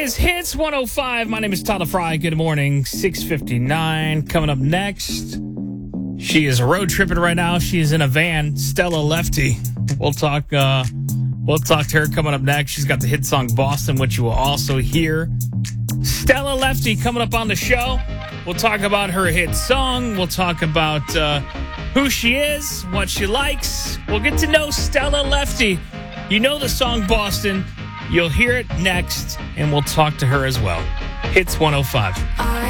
is Hits 105. My name is Tyler Fry. Good morning. 6:59. Coming up next, she is road tripping right now. She is in a van. Stella Lefty. We'll talk to her coming up next. She's got the hit song Boston, which you will also hear. Stella Lefty coming up on the show. We'll talk about her hit song. We'll talk about who she is, what she likes. We'll get to know Stella Lefty. You know the song Boston. You'll hear it next, and we'll talk to her as well. Hits 105.